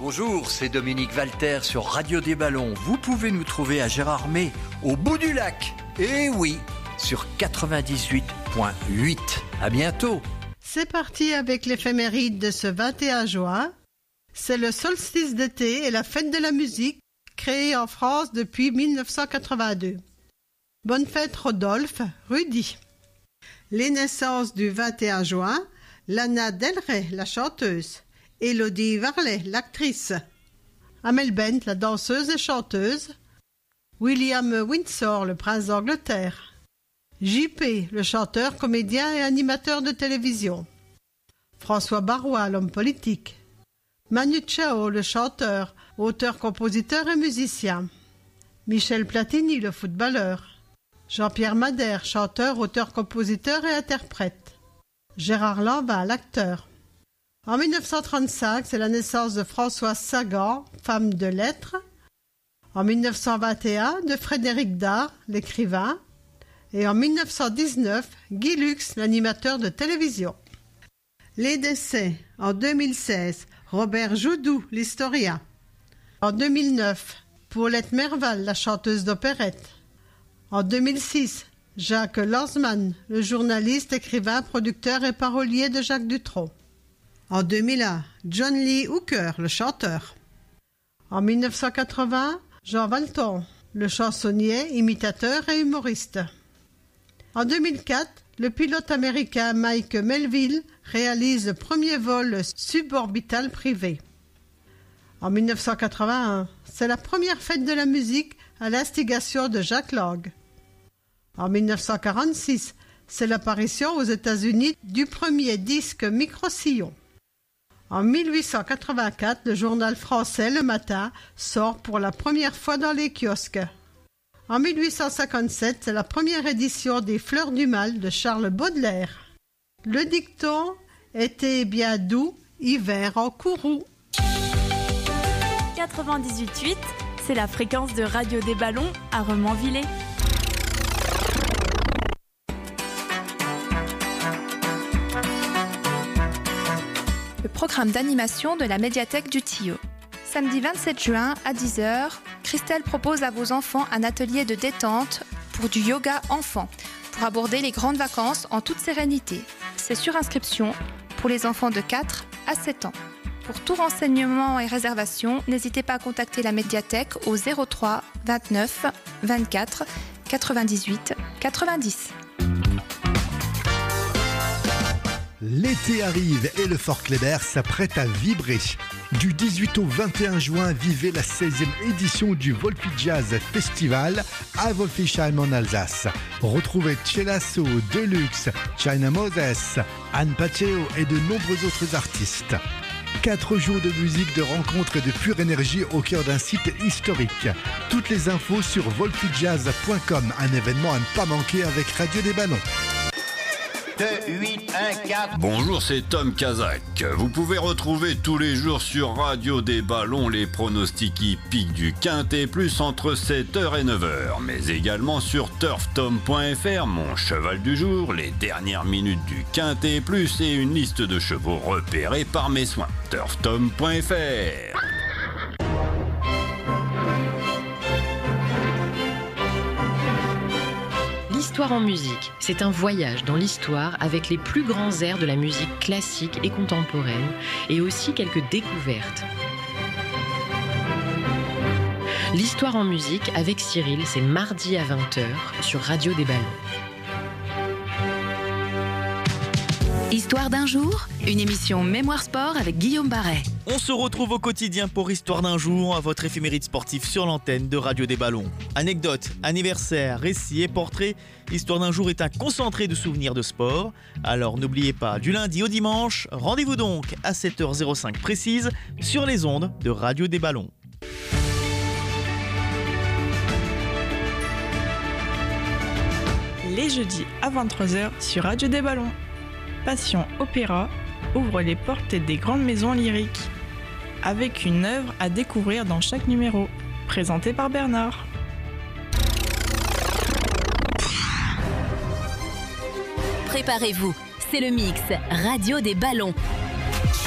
Bonjour, c'est Dominique Walter sur Radio des Ballons. Vous pouvez nous trouver à Gérardmer, au bout du lac. Et oui, sur 98.8. À bientôt. C'est parti avec l'éphéméride de ce 21 juin. C'est le solstice d'été et la fête de la musique, créée en France depuis 1982. Bonne fête Rodolphe, Rudy. Les naissances du 21 juin, Lana Del Rey, la chanteuse. Elodie Varlet, l'actrice. Amel Bent, la danseuse et chanteuse. William Windsor, le prince d'Angleterre. JP, le chanteur, comédien et animateur de télévision. François Barois, l'homme politique. Manu Chao, le chanteur, auteur, compositeur et musicien. Michel Platini, le footballeur. Jean-Pierre Madère, chanteur, auteur, compositeur et interprète. Gérard Lanvin, l'acteur. En 1935, c'est la naissance de Françoise Sagan, femme de lettres. En 1921, de Frédéric Dard, l'écrivain. Et en 1919, Guy Lux, l'animateur de télévision. Les décès. En 2016, Robert Joudou, l'historien. En 2009, Paulette Merval, la chanteuse d'opérette. En 2006, Jacques Lanzmann, le journaliste, écrivain, producteur et parolier de Jacques Dutronc. En 2001, John Lee Hooker, le chanteur. En 1980, Jean Valton, le chansonnier, imitateur et humoriste. En 2004, le pilote américain Mike Melville réalise le premier vol suborbital privé. En 1981, c'est la première fête de la musique à l'instigation de Jacques Lang. En 1946, c'est l'apparition aux États-Unis du premier disque micro-sillon. En 1884, le journal français Le Matin sort pour la première fois dans les kiosques. En 1857, c'est la première édition des Fleurs du Mal de Charles Baudelaire. Le dicton « Été bien doux, hiver en courroux ». 98.8, c'est la fréquence de Radio des Ballons à Remanvillers. Le programme d'animation de la médiathèque du Tillot. Samedi 27 juin à 10h, Christelle propose à vos enfants un atelier de détente pour du yoga enfant, pour aborder les grandes vacances en toute sérénité. C'est sur inscription pour les enfants de 4 à 7 ans. Pour tout renseignement et réservation, n'hésitez pas à contacter la médiathèque au 03 29 24 98 90. L'été arrive et le Fort Kléber s'apprête à vibrer. Du 18 au 21 juin, vivez la 16e édition du Wolfi Jazz Festival à Wolfisheim en Alsace. Retrouvez Celasso, Deluxe, China Moses, Anne Paceo et de nombreux autres artistes. 4 jours de musique, de rencontres et de pure énergie au cœur d'un site historique. Toutes les infos sur wolfijazz.com, un événement à ne pas manquer avec Radio des Ballons. 2, 8, 1, 4. Bonjour, c'est Tom Kazak. Vous pouvez retrouver tous les jours sur Radio des Ballons les pronostics hippiques du Quintet Plus entre 7h et 9h, mais également sur turftom.fr, mon cheval du jour, les dernières minutes du Quintet Plus et une liste de chevaux repérés par mes soins. turftom.fr. Histoire en musique, c'est un voyage dans l'histoire avec les plus grands airs de la musique classique et contemporaine et aussi quelques découvertes. L'histoire en musique avec Cyril, c'est mardi à 20h sur Radio des Ballons. Histoire d'un jour, une émission Mémoire Sport avec Guillaume Barret. On se retrouve au quotidien pour Histoire d'un jour, votre éphéméride sportif sur l'antenne de Radio des Ballons. Anecdotes, anniversaires, récits et portraits, Histoire d'un jour est un concentré de souvenirs de sport. Alors n'oubliez pas, du lundi au dimanche, rendez-vous donc à 7h05 précise sur les ondes de Radio des Ballons. Les jeudis à 23h sur Radio des Ballons. Passion Opéra ouvre les portes des grandes maisons lyriques, avec une œuvre à découvrir dans chaque numéro, présenté par Bernard. Préparez-vous, c'est le mix Radio des Ballons.